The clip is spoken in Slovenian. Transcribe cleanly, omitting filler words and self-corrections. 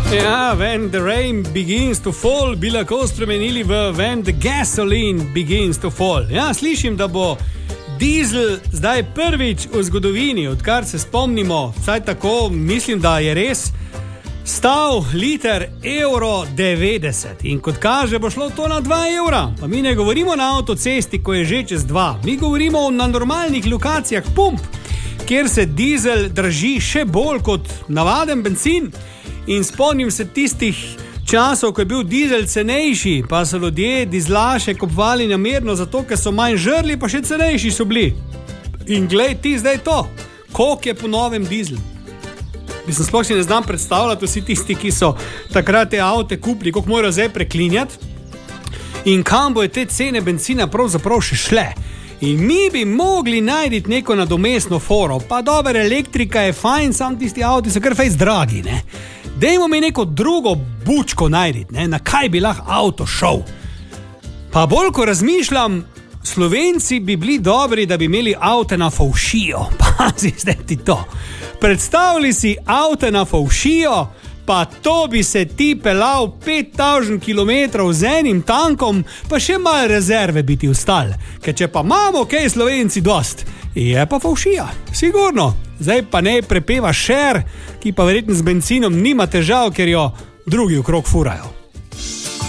Ja, when the rain begins to fall, bi lahko spremenili v when the gasoline begins to fall. Ja, slišim, da bo dizel zdaj prvič v zgodovini, odkar se spomnimo, vsaj tako mislim, da je res, stal liter €1,90 in kot kaže bo šlo to na €2. Pa mi ne govorimo na avtocesti, ko je že čez 2, mi govorimo na normalnih lokacijah pump, kjer se dizel drži še bolj kot navaden bencin. In spomnim se tistih časov, ko je bil dizel cenejši, pa so ljudje dizlaše kupovali namerno zato, ker so manj žrli, pa še cenejši so bili. In glej ti zdaj to, koliko je po novem dizel. Mislim, sploh si ne znam predstavljati vsi tisti, ki so takrat te avte kupili, koliko morajo zdaj preklinjati in kam bojo te cene benzina pravzaprav še šle. In mi bi mogli najti neko nadomestno foro, pa dober, elektrika je fajn, sam tisti avti so kar fejs dragi, ne. Dajmo mi neko drugo bučko najti, ne, na kaj bi lahko avto šel. Pa bolj, ko razmišljam, Slovenci bi bili dobri, da bi imeli avte na fovšijo. Pazi, zdaj ti to. Predstavljaj si avte na fovšijo, pa to bi se ti pelal 5000 km z enim tankom, pa še malo rezerve bi ti ustal. Ker če pa imamo kaj Slovenci dost, je pa fovšija, sigurno. Zdaj pa ne prepeva Šer, ki pa verjetno z benzinom nima težav, ker jo drugi okrog furajo.